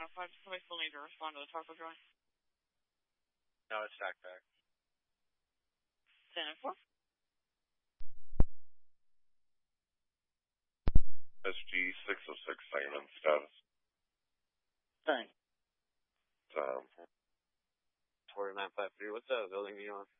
modified. Somebody still need to respond to the taco joint. No, it's back. 10-4. SG 606 Simon status. Thanks. 4953. What's the building you on?